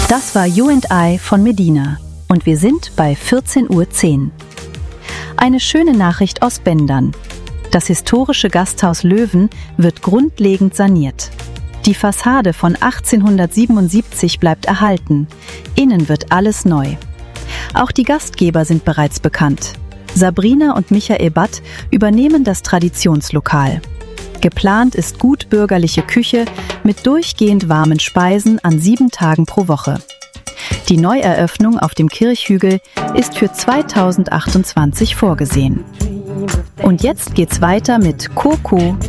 Das war You and I von Medina und wir sind bei 14:10 Uhr. Eine schöne Nachricht aus Bendern. Das historische Gasthaus Löwen wird grundlegend saniert. Die Fassade von 1877 bleibt erhalten. Innen wird alles neu. Auch die Gastgeber sind bereits bekannt. Sabrina und Michael Batt übernehmen das Traditionslokal. Geplant ist gutbürgerliche Küche mit durchgehend warmen Speisen an 7 Tagen pro Woche. Die Neueröffnung auf dem Kirchhügel ist für 2028 vorgesehen. Und jetzt geht's weiter mit Coco